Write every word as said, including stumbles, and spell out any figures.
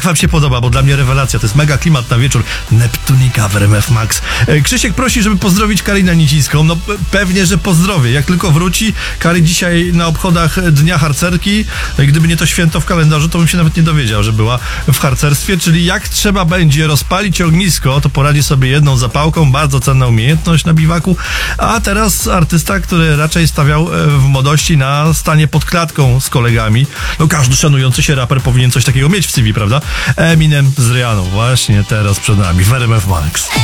wam się podoba, bo dla mnie rewelacja, to jest mega klimat na wieczór. Neptunika w R M F Max. Krzysiek prosi, żeby pozdrowić Karinę Nicińską. No pewnie, że pozdrowię. Jak tylko wróci, Kari dzisiaj na obchodach Dnia Harcerki. Gdyby nie to święto w kalendarzu, to bym się nawet nie dowiedział, że była w harcerstwie, czyli jak trzeba będzie rozpalić ognisko, to poradzi sobie jedną zapałką, bardzo cenna umiejętność na biwaku. A teraz artysta, który raczej stawiał w młodości na stanie pod klatką z kolegami. No każdy szanujący się raper powinien coś takiego mieć w C V, prawda? Eminem z Rihanną właśnie teraz przed nami w R M F Max.